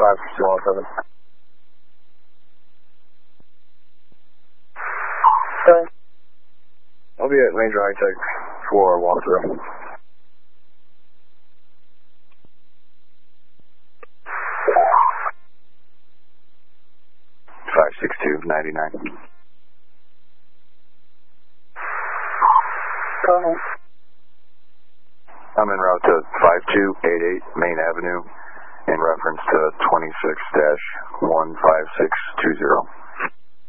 5217. Okay. I'll be at Ranger High Tech for a walkthrough. $562.99. Go ahead. I'm en route to 5288 Main Avenue in reference to 26-15620.